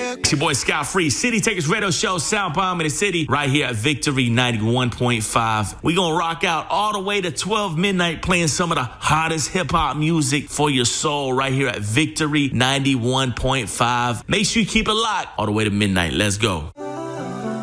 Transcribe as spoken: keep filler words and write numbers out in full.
It's your boy Scott Free, City Takers Radio Show, Sound Bomb in the City, right here at Victory ninety-one point five. We gonna rock out all the way to twelve midnight, playing some of the hottest hip-hop music for your soul right here at Victory ninety-one point five. Make sure you keep it locked all the way to midnight. Let's go.